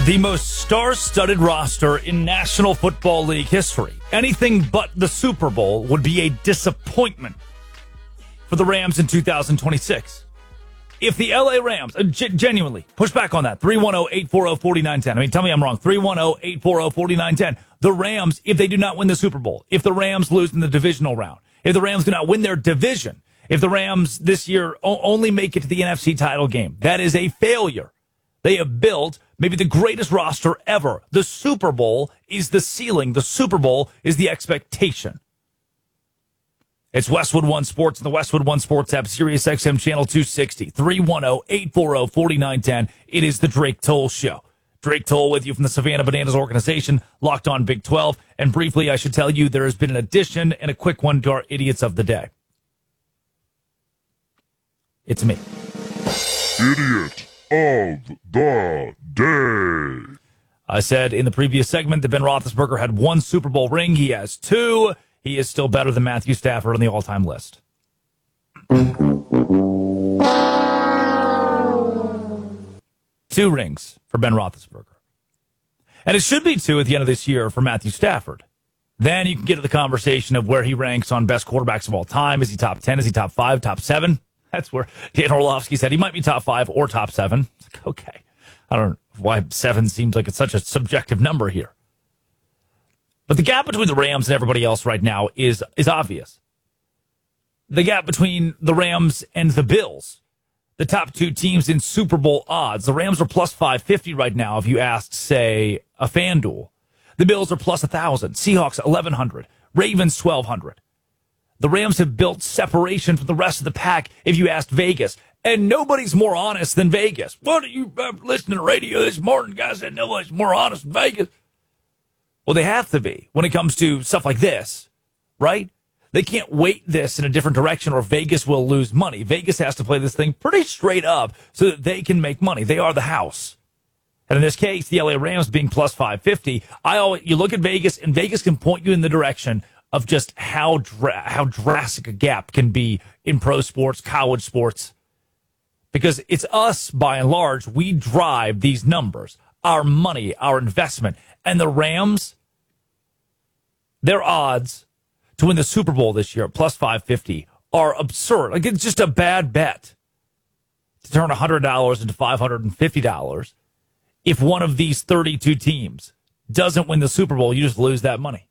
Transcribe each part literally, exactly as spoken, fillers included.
The most star-studded roster in National Football League history. Anything but the Super Bowl would be a disappointment for the Rams in two thousand twenty-six. If the L A Rams, uh, g- genuinely, push back on that, three one zero, eight four zero, four nine one zero. I mean, tell me I'm wrong, three one zero, eight four zero, four nine one zero. The Rams, if they do not win the Super Bowl, if the Rams lose in the divisional round, if the Rams do not win their division, if the Rams this year o- only make it to the N F C title game, that is a failure. They have built maybe the greatest roster ever. The Super Bowl is the ceiling. The Super Bowl is the expectation. It's Westwood One Sports and the Westwood One Sports app, Sirius X M Channel two sixty, three one zero, eight four zero, four nine one zero. It is the Drake Toll Show. Drake Toll with you from the Savannah Bananas organization, Locked On Big twelve. And briefly, I should tell you, there has been an addition and a quick one to our Idiots of the Day. It's me. Idiot of the Day. I said in the previous segment that Ben Roethlisberger had one Super Bowl ring. He has two. He is still better than Matthew Stafford on the all-time list. Two rings for Ben Roethlisberger. And it should be two at the end of this year for Matthew Stafford. Then you can get to the conversation of where he ranks on best quarterbacks of all time. Is he top ten? Is he top five? Top seven? That's where Dan Orlovsky said he might be top five or top seven. It's like, okay. I don't know why seven seems like it's such a subjective number here. But the gap between the Rams and everybody else right now is, is obvious. The gap between the Rams and the Bills, the top two teams in Super Bowl odds. The Rams are plus five fifty right now if you ask, say, a FanDuel. The Bills are plus one thousand. Seahawks eleven hundred. Ravens twelve hundred. The Rams have built separation from the rest of the pack if you asked Vegas. And nobody's more honest than Vegas. What are you uh, listening to radio this morning? Guys said nobody's more honest than Vegas. Well, they have to be when it comes to stuff like this, right? They can't weight this in a different direction or Vegas will lose money. Vegas has to play this thing pretty straight up so that they can make money. They are the house. And in this case, the L A Rams being plus five fifty, I always, you look at Vegas, and Vegas can point you in the direction of just how dra- how drastic a gap can be in pro sports, college sports. Because it's us, by and large, we drive these numbers, our money, our investment. And the Rams, their odds to win the Super Bowl this year, plus five fifty, are absurd. Like, it's just a bad bet to turn one hundred dollars into five hundred fifty dollars. If one of these thirty-two teams doesn't win the Super Bowl, you just lose that money.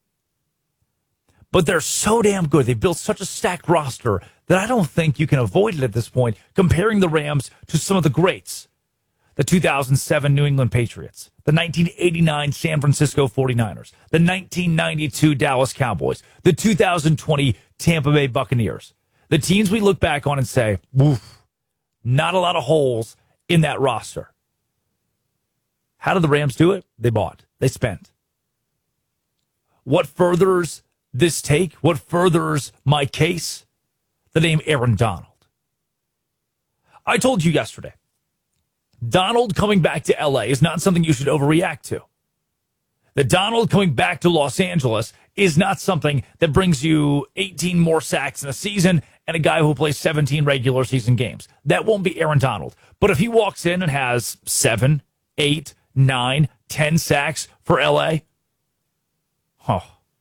But they're so damn good. They built such a stacked roster that I don't think you can avoid it at this point, comparing the Rams to some of the greats. The two thousand seven New England Patriots, the nineteen eighty-nine San Francisco forty-niners, the nineteen ninety-two Dallas Cowboys, the two thousand twenty Tampa Bay Buccaneers. The teams we look back on and say, woof, not a lot of holes in that roster. How did the Rams do it? They bought. They spent. What furthers this take? What furthers my case? The name Aaron Donald. I told you yesterday, Donald coming back to L A is not something you should overreact to. The Donald coming back to Los Angeles is not something that brings you eighteen more sacks in a season and a guy who plays seventeen regular season games. That won't be Aaron Donald. But if he walks in and has seven, eight, nine, ten sacks for L A, oh,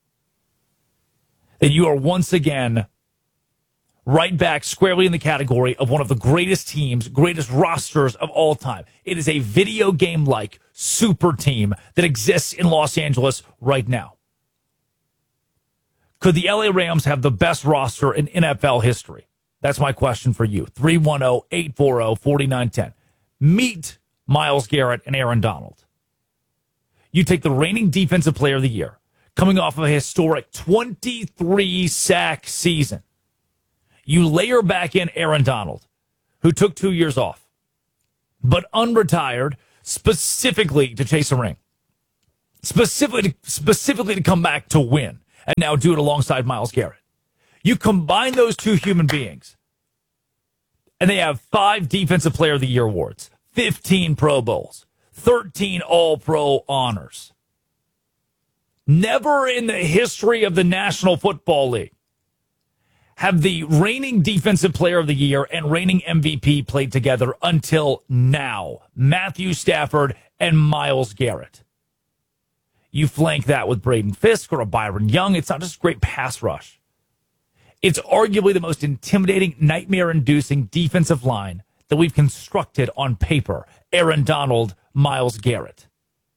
then you are once again right back squarely in the category of one of the greatest teams, greatest rosters of all time. It is a video game-like super team that exists in Los Angeles right now. Could the L A Rams have the best roster in N F L history? That's my question for you. three one zero, eight four zero, four nine one zero. Meet Myles Garrett and Aaron Donald. You take the reigning defensive player of the year, coming off of a historic twenty-three sack season. You layer back in Aaron Donald, who took two years off, but unretired specifically to chase a ring, specifically, specifically to come back to win, and now do it alongside Myles Garrett. You combine those two human beings, and they have five Defensive Player of the Year awards, fifteen Pro Bowls, thirteen All-Pro honors. Never in the history of the National Football League have the reigning defensive player of the year and reigning M V P played together until now. Matthew Stafford and Myles Garrett. You flank that with Braden Fisk or a Byron Young. It's not just a great pass rush. It's arguably the most intimidating, nightmare-inducing defensive line that we've constructed on paper. Aaron Donald, Myles Garrett.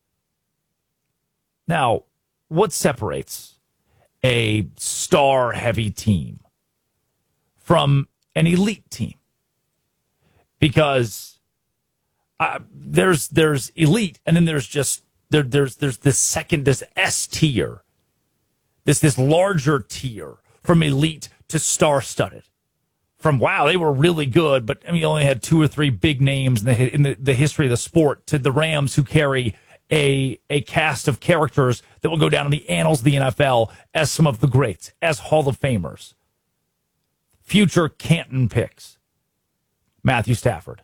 Now, what separates a star-heavy team from an elite team? Because uh, there's there's elite, and then there's just there there's there's this second this S tier, this this larger tier from elite to star-studded. From wow, they were really good, but I mean, you only had two or three big names in the in the, the history of the sport. To the Rams, who carry a a cast of characters that will go down in the annals of the N F L as some of the greats, as Hall of Famers, future Canton picks. Matthew Stafford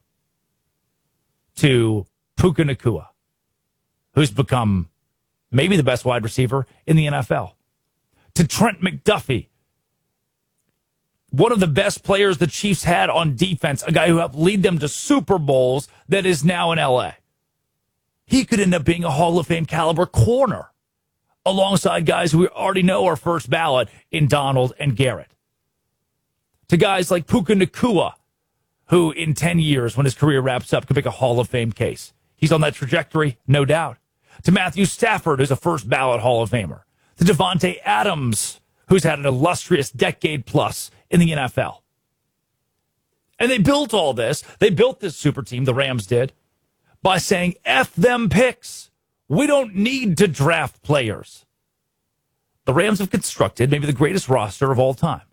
to Puka Nacua, who's become maybe the best wide receiver in the N F L, to Trent McDuffie, one of the best players the Chiefs had on defense, a guy who helped lead them to Super Bowls that is now in L A. He could end up being a Hall of Fame caliber corner alongside guys who we already know are first ballot in Donald and Garrett. To guys like Puka Nacua, who in ten years, when his career wraps up, could make a Hall of Fame case. He's on that trajectory, no doubt. To Matthew Stafford, who's a first ballot Hall of Famer. To Devontae Adams, who's had an illustrious decade plus in the N F L. And they built all this. They built this super team, the Rams did, by saying, F them picks. We don't need to draft players. The Rams have constructed maybe the greatest roster of all time.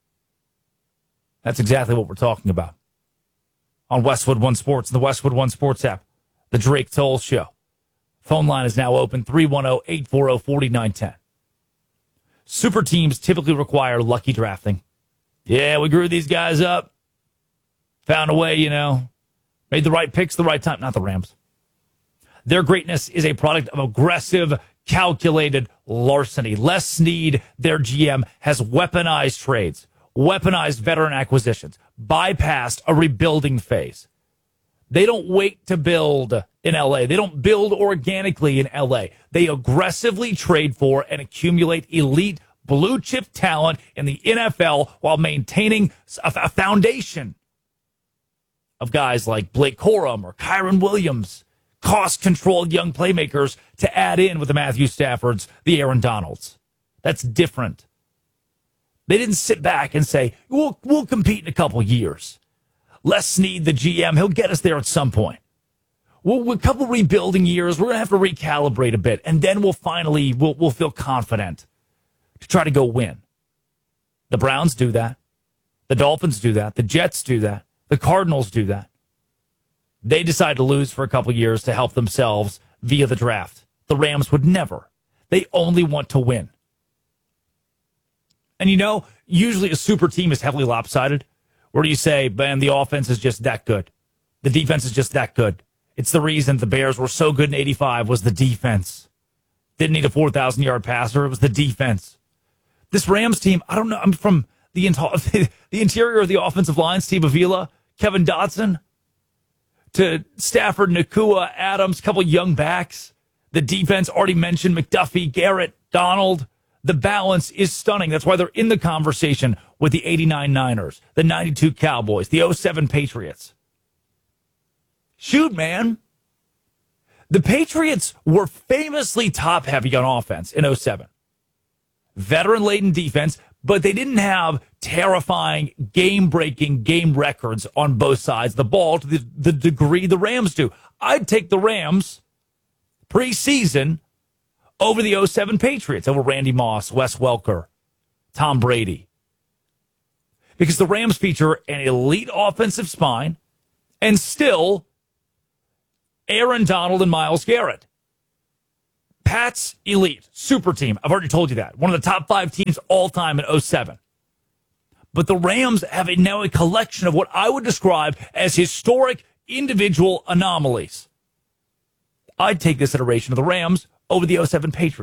That's exactly what we're talking about. On Westwood One Sports, the Westwood One Sports app, the Drake Toll Show. Phone line is now open, three one zero, eight four zero, four nine one zero. Super teams typically require lucky drafting. Yeah, we grew these guys up. Found a way, you know. Made the right picks the right time. Not the Rams. Their greatness is a product of aggressive, calculated larceny. Les Snead, their G M, has weaponized trades, weaponized veteran acquisitions, bypassed a rebuilding phase. They don't wait to build in L A. They don't build organically in L A. They aggressively trade for and accumulate elite blue chip talent in the N F L while maintaining a, a foundation of guys like Blake Corum or Kyron Williams, cost-controlled young playmakers to add in with the Matthew Staffords, the Aaron Donalds. That's different. They didn't sit back and say, we'll, we'll compete in a couple years. Les Snead, the G M, he'll get us there at some point. We'll, a couple rebuilding years, we're going to have to recalibrate a bit, and then we'll finally, we'll, we'll feel confident to try to go win. The Browns do that. The Dolphins do that. The Jets do that. The Cardinals do that. They decide to lose for a couple years to help themselves via the draft. The Rams would never. They only want to win. And you know, usually a super team is heavily lopsided, where you say, man, the offense is just that good. The defense is just that good. It's the reason the Bears were so good in eighty-five was the defense. Didn't need a four thousand yard passer. It was the defense. This Rams team, I don't know. I'm from the, the interior of the offensive line, Steve Avila, Kevin Dotson, to Stafford, Nacua, Adams, a couple young backs. The defense, already mentioned, McDuffie, Garrett, Donald. The balance is stunning. That's why they're in the conversation with the eighty-nine Niners, the ninety-two Cowboys, the oh seven Patriots. Shoot, man. The Patriots were famously top-heavy on offense in oh seven. Veteran-laden defense, but they didn't have terrifying, game-breaking game records on both sides of the ball to the, the degree the Rams do. I'd take the Rams preseason over the oh seven Patriots, over Randy Moss, Wes Welker, Tom Brady. Because the Rams feature an elite offensive spine and still Aaron Donald and Myles Garrett. Pats, elite, super team. I've already told you that. One of the top five teams all time in oh seven. But the Rams have a, now a collection of what I would describe as historic individual anomalies. I'd take this iteration of the Rams over the oh seven Patriots.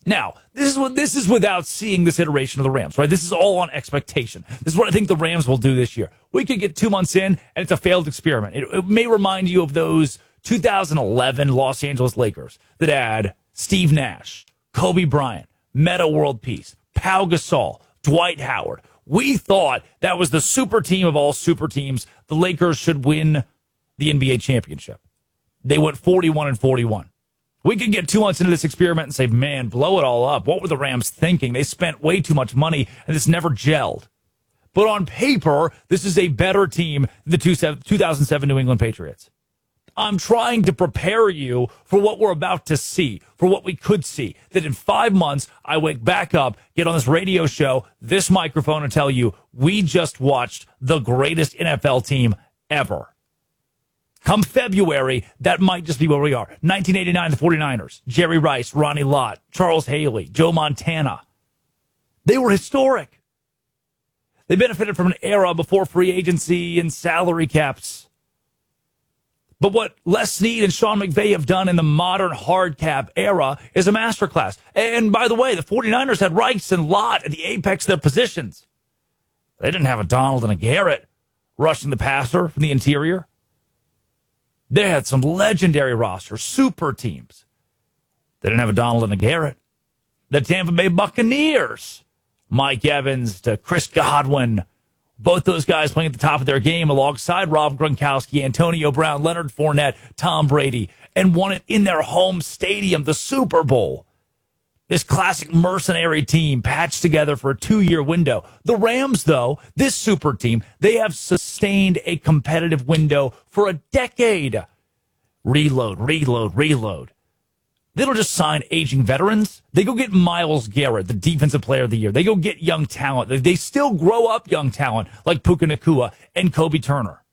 Now, this is what this is without seeing this iteration of the Rams, right? This is all on expectation. This is what I think the Rams will do this year. We could get two months in, and it's a failed experiment. It, it may remind you of those two thousand eleven Los Angeles Lakers that had Steve Nash, Kobe Bryant, Metta World Peace, Pau Gasol, Dwight Howard. We thought that was the super team of all super teams. The Lakers should win the N B A championship. They went forty-one and forty-one. We could get two months into this experiment and say, man, blow it all up. What were the Rams thinking? They spent way too much money, and this never gelled. But on paper, this is a better team than the two thousand seven New England Patriots. I'm trying to prepare you for what we're about to see, for what we could see. That in five months, I wake back up, get on this radio show, this microphone, and tell you, we just watched the greatest N F L team ever. Come February, that might just be where we are. nineteen eighty-nine, the 49ers, Jerry Rice, Ronnie Lott, Charles Haley, Joe Montana. They were historic. They benefited from an era before free agency and salary caps. But what Les Snead and Sean McVay have done in the modern hard cap era is a masterclass. And by the way, the 49ers had Rice and Lott at the apex of their positions. They didn't have a Donald and a Garrett rushing the passer from the interior. They had some legendary rosters, super teams. They didn't have a Donald and a Garrett. The Tampa Bay Buccaneers, Mike Evans to Chris Godwin, both those guys playing at the top of their game alongside Rob Gronkowski, Antonio Brown, Leonard Fournette, Tom Brady, and won it in their home stadium, the Super Bowl. This classic mercenary team patched together for a two-year window. The Rams, though, this super team, they have sustained a competitive window for a decade. Reload, reload, reload. They don't just sign aging veterans. They go get Myles Garrett, the defensive player of the year. They go get young talent. They still grow up young talent like Puka Nacua and Kobe Turner.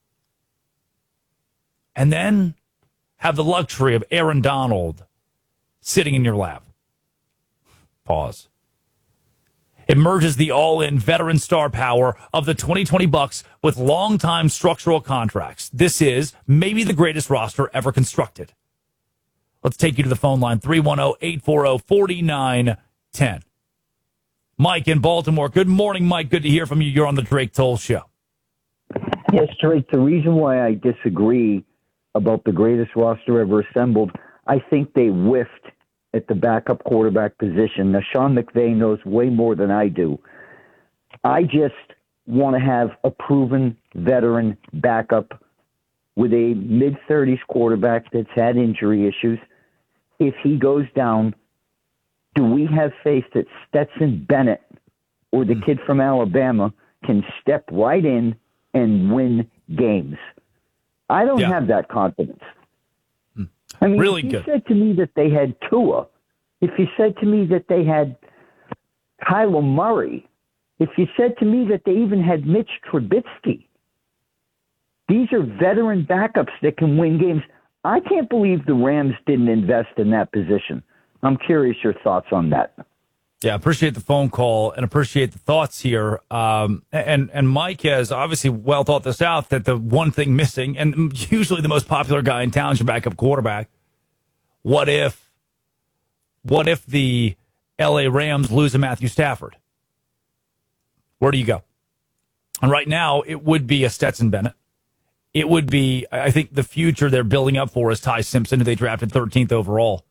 And then have the luxury of Aaron Donald sitting in your lap. Pause. It merges the all-in veteran star power of the twenty twenty Bucs with long-time structural contracts. This is maybe the greatest roster ever constructed. Let's take you to the phone line, three one zero, eight four zero, four nine one zero. Mike in Baltimore. Good morning, Mike. Good to hear from you. You're on the Drake Toll Show. Yes, Drake, the reason why I disagree about the greatest roster ever assembled, I think they whiffed at the backup quarterback position. Now, Sean McVay knows way more than I do. I just want to have a proven veteran backup with a mid-thirties quarterback that's had injury issues. If he goes down, do we have faith that Stetson Bennett or the kid from Alabama can step right in and win games? I don't Yeah. have that confidence. I mean, Really if you good. said to me that they had Tua, if you said to me that they had Kyler Murray, if you said to me that they even had Mitch Trubisky, these are veteran backups that can win games. I can't believe the Rams didn't invest in that position. I'm curious your thoughts on that. Yeah, appreciate the phone call and appreciate the thoughts here. Um, and, and Mike has obviously well thought this out, that the one thing missing, and usually the most popular guy in town is your backup quarterback. What if, what if the L A Rams lose a Matthew Stafford? Where do you go? And right now, it would be a Stetson Bennett. It would be, I think the future they're building up for is Ty Simpson, who they drafted thirteenth overall.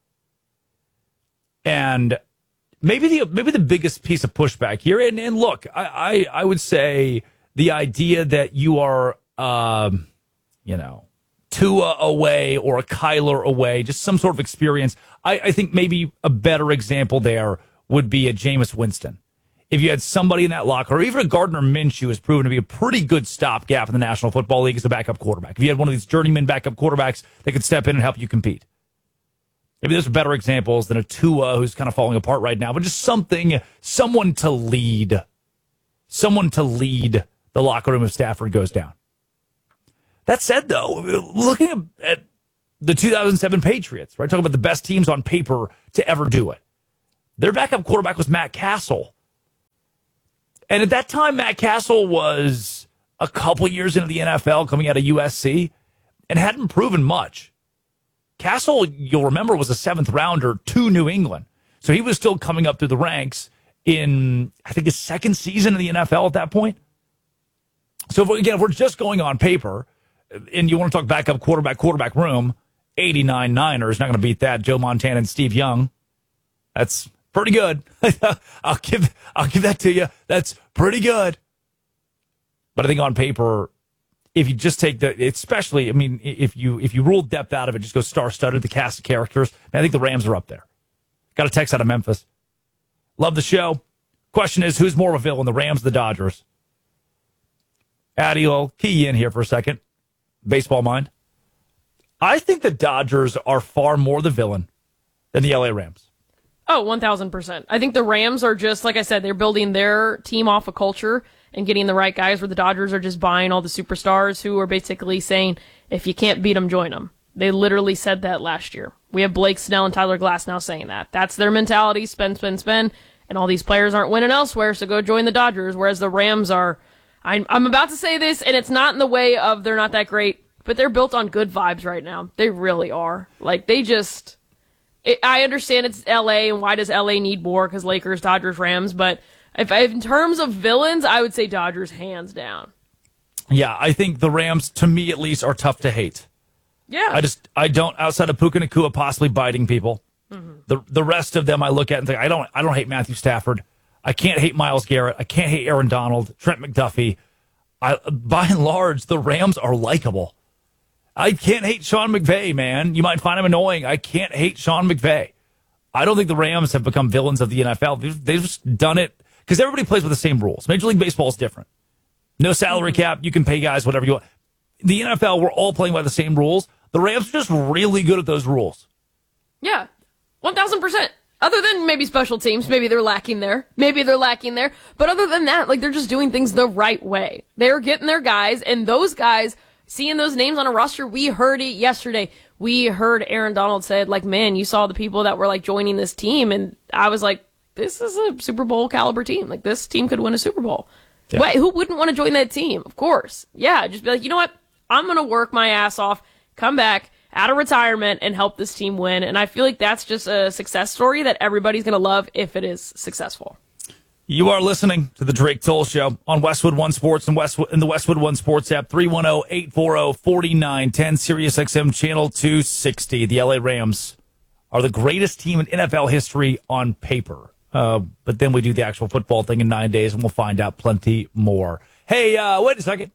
And maybe the maybe the biggest piece of pushback here, and, and look, I, I, I would say the idea that you are, um, you know, Tua away or a Kyler away, just some sort of experience. I, I think maybe a better example there would be a Jameis Winston. If you had somebody in that locker, or even a Gardner Minshew has proven to be a pretty good stopgap in the National Football League as a backup quarterback. If you had one of these journeyman backup quarterbacks that could step in and help you compete. Maybe there's better examples than a Tua who's kind of falling apart right now, but just something, someone to lead, someone to lead the locker room if Stafford goes down. That said, though, looking at the two thousand seven Patriots, right, talking about the best teams on paper to ever do it, their backup quarterback was Matt Castle. And at that time, Matt Castle was a couple years into the N F L, coming out of U S C, and hadn't proven much. Castle, you'll remember, was a seventh rounder to New England. So he was still coming up through the ranks in, I think, his second season in the N F L at that point. So, if, again, if we're just going on paper, and you want to talk backup quarterback, quarterback room, eighty-nine Niners, not going to beat that. Joe Montana and Steve Young. That's pretty good. I'll give I'll give that to you. That's pretty good. But I think on paper, if you just take the, especially, I mean, if you if you rule depth out of it, just go star-studded, the cast of characters, I think the Rams are up there. Got a text out of Memphis. Love the show. Question is, who's more of a villain, the Rams or the Dodgers? Addy, I'll key you in here for a second. Baseball mind. I think the Dodgers are far more the villain than the L A Rams. Oh, one thousand percent. I think the Rams are just, like I said, they're building their team off of culture and getting the right guys, where the Dodgers are just buying all the superstars who are basically saying, if you can't beat them, join them. They literally said that last year. We have Blake Snell and Tyler Glass now saying that. That's their mentality, spend, spend, spend, and all these players aren't winning elsewhere, so go join the Dodgers, whereas the Rams are, I'm, I'm about to say this, and it's not in the way of they're not that great, but they're built on good vibes right now. They really are. Like, they just, it, I understand it's L A, and why does L A need more? Because Lakers, Dodgers, Rams, but if, if in terms of villains, I would say Dodgers hands down. Yeah, I think the Rams, to me at least, are tough to hate. Yeah. I just, I don't, outside of Puka Nacua possibly biting people, mm-hmm. the the rest of them I look at and think, I don't, I don't hate Matthew Stafford. I can't hate Myles Garrett. I can't hate Aaron Donald, Trent McDuffie. I, by and large, the Rams are likable. I can't hate Sean McVay, man. You might find him annoying. I can't hate Sean McVay. I don't think the Rams have become villains of the N F L. They've, they've just done it because everybody plays with the same rules. Major League Baseball is different. No salary cap. You can pay guys whatever you want. The N F L, we're all playing by the same rules. The Rams are just really good at those rules. Yeah, one thousand percent. Other than maybe special teams, maybe they're lacking there. Maybe they're lacking there. But other than that, like, they're just doing things the right way. They're getting their guys, and those guys, seeing those names on a roster, we heard it yesterday. We heard Aaron Donald said, like, man, you saw the people that were, like, joining this team, and I was like, this is a Super Bowl caliber team. Like, this team could win a Super Bowl. Yeah. Wait, who wouldn't want to join that team? Of course. Yeah, just be like, you know what? I'm going to work my ass off, come back out of retirement, and help this team win. And I feel like that's just a success story that everybody's going to love if it is successful. You are listening to the Drake Toll Show on Westwood One Sports and Westwood in the Westwood One Sports app, three one zero, eight four zero, four nine one zero, Sirius X M Channel two sixty. The L A Rams are the greatest team in N F L history on paper. Uh, but then we do the actual football thing in nine days, and we'll find out plenty more. Hey, uh, wait a second.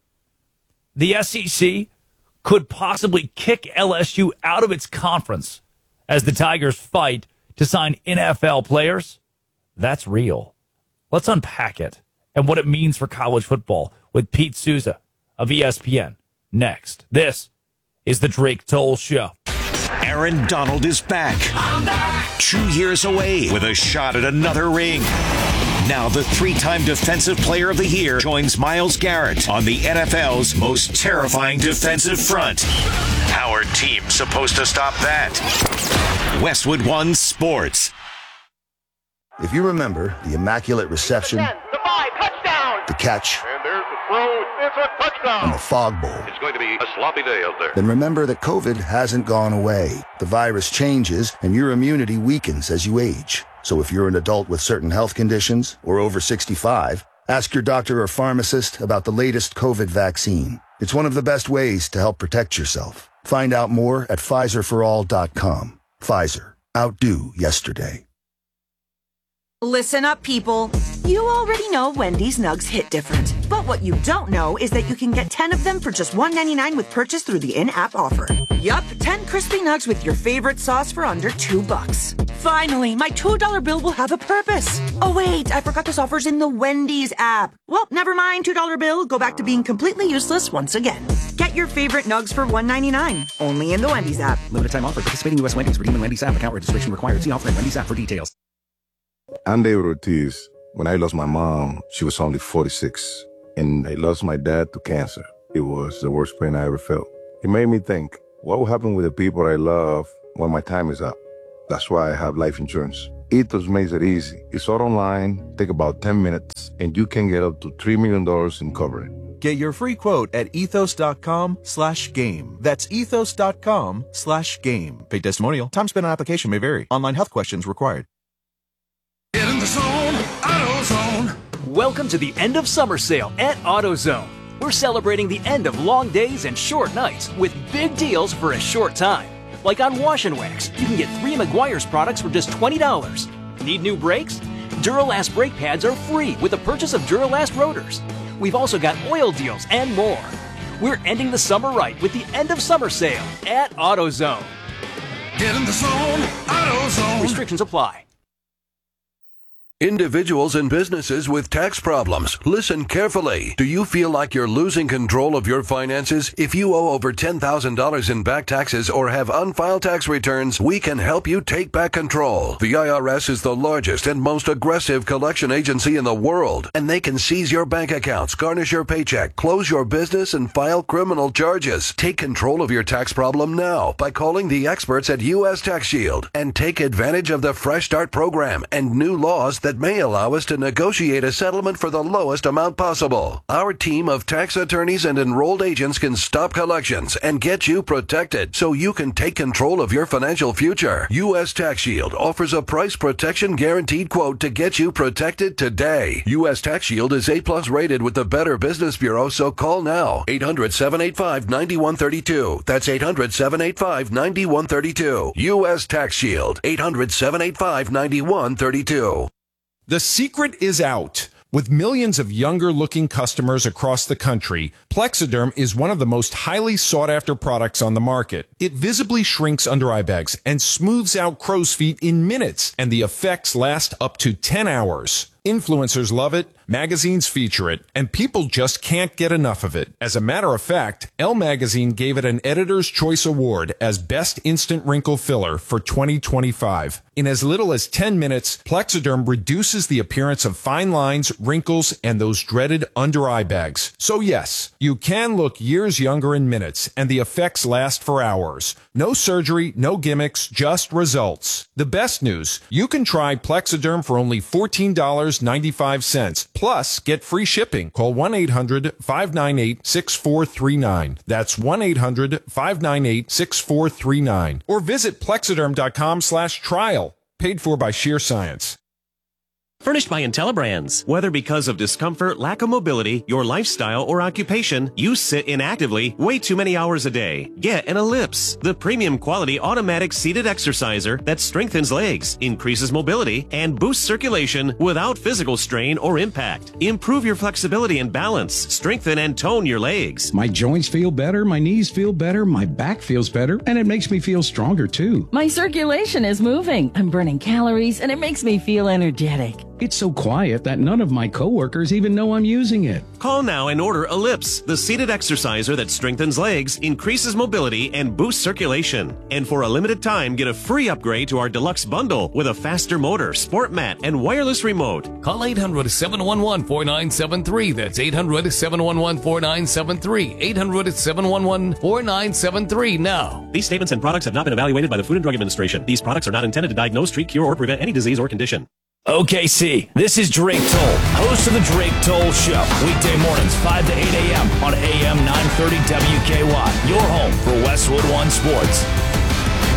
The S E C could possibly kick L S U out of its conference as the Tigers fight to sign N F L players. That's real. Let's unpack it and what it means for college football with Pete Souza of E S P N next. This is the Drake Toll Show. Aaron Donald is back. I'm back. Two years away with a shot at another ring. Now the three-time Defensive Player of the Year joins Myles Garrett on the N F L's most terrifying defensive front. How are teams supposed to stop that? Westwood One Sports. If you remember the immaculate reception, the five, touchdown, the catch, and there's the throw, it's a touchdown, and the fog bowl, it's going to be a sloppy day out there. Then remember that COVID hasn't gone away. The virus changes, and your immunity weakens as you age. So if you're an adult with certain health conditions or over sixty-five, ask your doctor or pharmacist about the latest COVID vaccine. It's one of the best ways to help protect yourself. Find out more at Pfizer for all dot com. Pfizer. Outdo yesterday. Listen up, people. You already know Wendy's Nugs hit different. But what you don't know is that you can get ten of them for just one ninety-nine with purchase through the in-app offer. Yup, ten crispy nugs with your favorite sauce for under two bucks. Finally, my two dollar bill will have a purpose. Oh wait, I forgot this offer's in the Wendy's app. Well, never mind, two dollar bill. Go back to being completely useless once again. Get your favorite nugs for one ninety-nine. Only in the Wendy's app. Limited time offer. Participating U S Wendy's. Redeem in Wendy's app. Account registration required. See offer in Wendy's app for details. I'm David Ortiz. When I lost my mom, she was only forty-six. And I lost my dad to cancer. It was the worst pain I ever felt. It made me think, what will happen with the people I love when my time is up? That's why I have life insurance. Ethos makes it easy. It's all online, take about ten minutes, and you can get up to three million dollars in coverage. Get your free quote at ethos.com slash game. That's ethos.com slash game. Paid testimonial. Time spent on application may vary. Online health questions required. Get in the zone, AutoZone. Welcome to the end of summer sale at AutoZone. We're celebrating the end of long days and short nights with big deals for a short time. Like on Wash and Wax, you can get three Meguiar's products for just twenty dollars. Need new brakes? Duralast brake pads are free with the purchase of Duralast rotors. We've also got oil deals and more. We're ending the summer right with the end of summer sale at AutoZone. Get in the zone, AutoZone. Restrictions apply. Individuals and businesses with tax problems, listen carefully. Do you feel like you're losing control of your finances? If you owe over ten thousand dollars in back taxes or have unfiled tax returns, we can help you take back control. The I R S is the largest and most aggressive collection agency in the world, and they can seize your bank accounts, garnish your paycheck, close your business, and file criminal charges. Take control of your tax problem now by calling the experts at U S Tax Shield and take advantage of the Fresh Start program and new laws that may allow us to negotiate a settlement for the lowest amount possible. Our team of tax attorneys and enrolled agents can stop collections and get you protected so you can take control of your financial future. U S Tax Shield offers a price protection guaranteed quote to get you protected today. U S Tax Shield is A plus rated with the Better Business Bureau, so call now. eight hundred, seven eight five, nine one three two. That's eight hundred, seven eight five, nine one three two. U S Tax Shield. eight hundred, seven eight five, nine one three two. The secret is out. With millions of younger-looking customers across the country, Plexiderm is one of the most highly sought-after products on the market. It visibly shrinks under-eye bags and smooths out crow's feet in minutes, and the effects last up to ten hours. Influencers love it, magazines feature it, and people just can't get enough of it. As a matter of fact, Elle Magazine gave it an Editor's Choice Award as Best Instant Wrinkle Filler for twenty twenty-five. In as little as ten minutes, Plexiderm reduces the appearance of fine lines, wrinkles, and those dreaded under-eye bags. So yes, you can look years younger in minutes, and the effects last for hours. No surgery, no gimmicks, just results. The best news, you can try Plexiderm for only fourteen dollars and ninety-five cents. Plus, get free shipping. Call one eight hundred, five nine eight, six four three nine. That's one eight hundred, five nine eight, six four three nine. Or visit plexiderm.com slash trial. Paid for by Sheer Science. Furnished by IntelliBrands. Whether because of discomfort, lack of mobility, your lifestyle, or occupation, you sit inactively way too many hours a day. Get an Ellipse, the premium quality automatic seated exerciser that strengthens legs, increases mobility, and boosts circulation without physical strain or impact. Improve your flexibility and balance, strengthen and tone your legs. My joints feel better, my knees feel better, my back feels better, and it makes me feel stronger too. My circulation is moving. I'm burning calories, and it makes me feel energetic. It's so quiet that none of my coworkers even know I'm using it. Call now and order Ellipse, the seated exerciser that strengthens legs, increases mobility, and boosts circulation. And for a limited time, get a free upgrade to our deluxe bundle with a faster motor, sport mat, and wireless remote. Call eight hundred, seven one one, four nine seven three. That's eight hundred, seven one one, four nine seven three. eight hundred, seven one one, four nine seven three now. These statements and products have not been evaluated by the Food and Drug Administration. These products are not intended to diagnose, treat, cure, or prevent any disease or condition. O K C, this is Drake Toll, host of the Drake Toll Show. Weekday mornings, five to eight a.m. on A M nine thirty W K Y. Your home for Westwood One Sports.